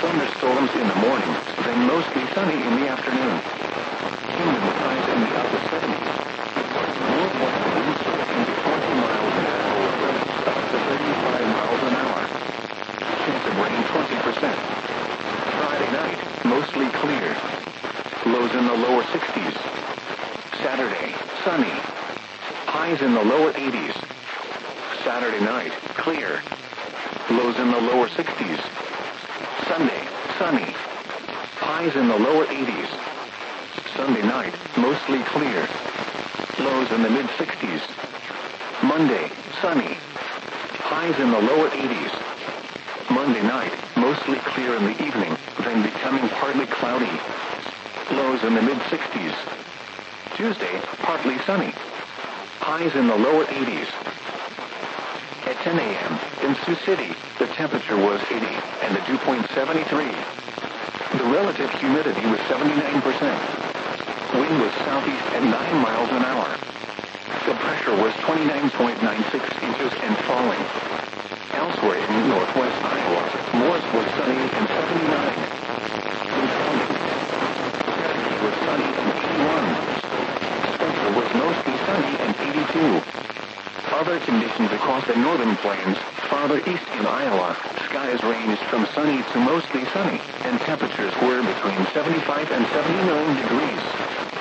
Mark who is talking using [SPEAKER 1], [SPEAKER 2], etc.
[SPEAKER 1] thunderstorms in the morning, then mostly sunny in the afternoon. Humid highs in the upper 70s. Northwest winds 20 miles an hour, up to 35 miles an hour. Chance of rain 20%. Friday night, mostly clear. Lows in the lower 60s. Saturday, sunny. Highs in the lower 80s. Saturday night, clear. Lows in the lower 60s. Sunday, sunny. Highs in the lower 80s. Sunday night, mostly clear. Lows in the mid-60s. Monday, sunny. Highs in the lower 80s. Monday night, mostly clear in the evening, then becoming partly cloudy. Lows in the mid-60s. Tuesday, partly sunny. Highs in the lower 80s. At 10 a.m., in Sioux City, the temperature was 80 and the dew point 73. The relative humidity was 79%. Wind was southeast at 9 miles an hour. The pressure was 29.96 inches and falling. Elsewhere in northwest Iowa, Morris was sunny and 79. In Cumming, Cherokee was sunny and 81. Spencer was mostly sunny and 82. Other conditions across the northern plains, farther east in Iowa, skies ranged from sunny to mostly sunny, and temperatures were between 75 and 79 degrees.